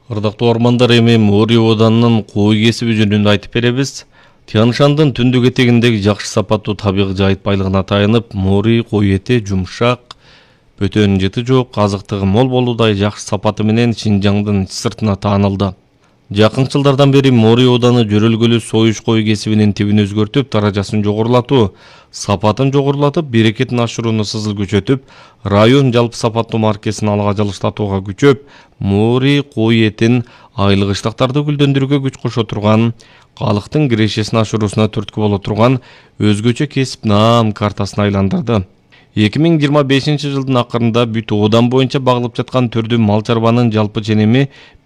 Ырдактуу ормандар, эми Мори Оданынын кой кесиби жөнүндө айтып беребиз. Тянь-Шандын түндүк этегиндеги жакшы сапаттуу табигый жайыт байлыгына таянып, Мори кой эти жумшак, бөтөн жыты жок, азыктыгы мол болуудай жакшы сапаты менен Шинжаңдын ич сыртына таанылды. Жакынкы жылдардан бери Мори Оданы жөрөлгөлүү союш кой кесибинин тибин өзгөртүп, даражасын жогорулатуу, сапатын жогорулатып, берекетин ашырууну сызыл күчөтүп, район жалпы сапаттуу маркесин алга жылыштатууга күчөп, Мори кой этин айлык ыштыктарды гүлдөндүрүүгө күч кошо турган, калктын кирешесин ашыруусуна түрткү боло турган өзгөчө кесип наам картасына айландырды. 2025 жылдын акырында бүт Одан боюнча багылып жаткан түрдүү мал чарбанын жалпы ченеми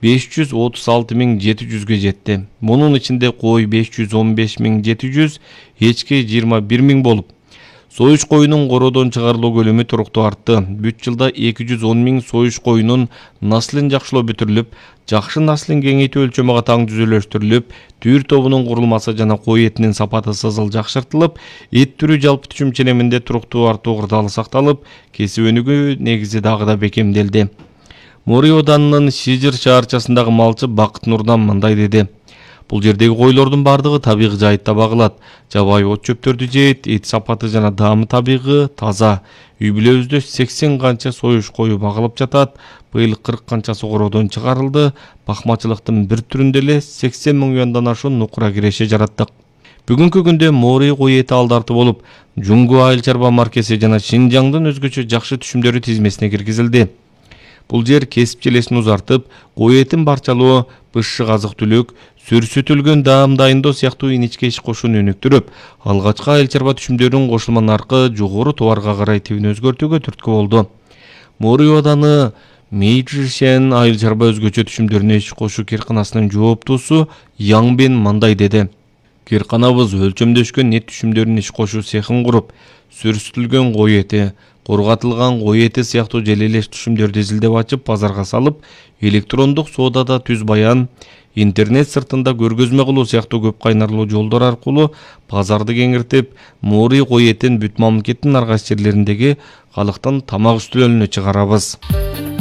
536.700ге жетти. Мунун ичинде кой 515.700, эчки 21.000 болуп, союш коюнун короодон чыгарылуу көлөмү туруктуу артты. Бүт жылда 210.000 союш коюнун наслын жакшылоо бүтүрүлүп, жакшы наслын кеңейтүү өлчөмү катаң түзүлүштүрүлүп, түйүр тобунун курулмасы жана кой этинин сапаты сызыл жакшыртылып, эт түрү жалпы түшүм ченеминде туруктуу артуу кырдаалы сакталып, кесип өнүгүү негизи дагы да бекемделди. Мори Оданынын Шижир шаарчасындагы малчы Бакыт Нурдан мындай деди: Бул жердеги койлордун бардыгы табигый жайытта багылат. Жабайы от чөптөрдү жейт, эт сапаты жана даамы табигый, таза. Үй бүлөбүздө 80 канча союш кою багылып жатат. Быйыл 40 канчасы короодон чыгарылды. Бакмачылыктын бир түрүндө эле 80 миллиондон ашуун нукура киреше жараттык. Бүгүнкү күндө Мори кой эти алдарты болуп, Жуңгу айыл чарба маркеси жана Шинжаңдын өзгөчө жакшы түшүмдөрү тизмесине киргизилди. Бул жер кесип желесин узартып, кой этин барчалоо, бышшык азык-түлүк, сүрсүтүлгөн даам дайындоо сыяктуу иничке иш кошууну өнүктүрүп, алгачкы айыл чарба түшүмдөрүн кошулма наркы жогору товарга карай тибин өзгөртүүгө түрткү болду. Мори Оданы Мейжишен айыл чарба өзгөчө түшүмдөрүнө иш кошуу кирканасынын жооптуусу Яңбен мындай деди: Кирканабыз өлчөмдөшкөн эт түшүмдөрүнүн иш кошуу цехин куруп, сүрсүтүлгөн кой эти, коргатылган кой эти сыяктуу желелеш түшүмдөрдү изилдеп ачып, базарга салып, электрондук соодада түз баян, интернет сыртында көргөзмө кылуу сыяктуу көп кайнарлуу жолдор аркылуу базарды кеңиртип, Мори кой этин бүт мамлекеттин ар кайсы жерлериндеги калктын тамак үстөлүнө чыгарабыз.